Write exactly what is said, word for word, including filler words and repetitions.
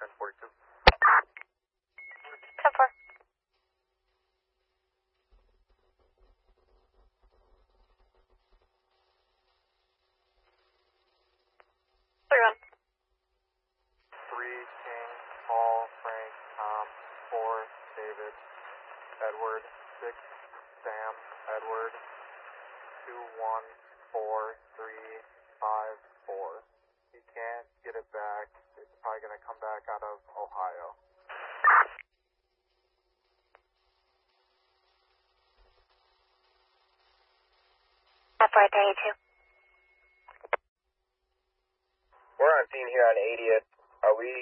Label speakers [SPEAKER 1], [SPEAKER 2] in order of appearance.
[SPEAKER 1] ten forty-two.
[SPEAKER 2] ten four. three one.
[SPEAKER 1] three King, Paul, Frank, Tom, four David, Edward, six Sam, Edward, two one four three five four. He can't get it back. It's probably going to come back out of Ohio.
[SPEAKER 2] four thirty-two.
[SPEAKER 1] We're on scene here on eightieth. Are we